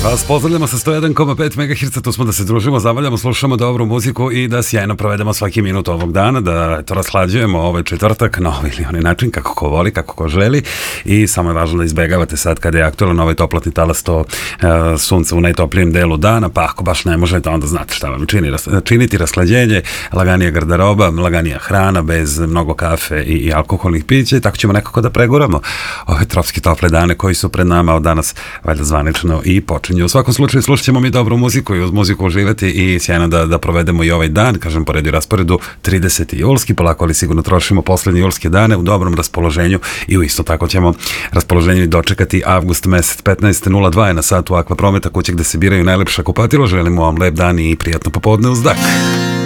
Vas pozdravljamo sa 101,5 MHz, tu smo da se družimo, zabavljamo, slušamo dobru muziku i da sjajno provedemo svaki minut ovog dana, da to rashlađujemo ovaj četvrtak na ovaj ili onaj način, kako ko voli, kako ko želi i samo je važno da izbegavate sad kada je aktualan ovaj toplatni talas, to sunce u najtoplijem delu dana, pa ako baš ne možete, onda znate šta vam činiti rashlađenje, laganija garderoba, laganija hrana, bez mnogo kafe i alkoholnih pića i tako ćemo nekako da preguramo ove tropski tople dane koji su pred nama od danas, valjda zvanično i počinju. U svakom slučaju slušat ćemo mi dobru muziku i uz muziku uživati i sjajno da provedemo i ovaj dan, kažem po redu i rasporedu 30. julski, polako ali sigurno trošimo poslednje julske dane u dobrom raspoloženju i u isto tako ćemo raspoloženju dočekati avgust mesec. 15.02 je na satu Akva Prometa, kuće gde se biraju najlepša kupatila. Želimo vam lep dan i prijatno popodne uz dak.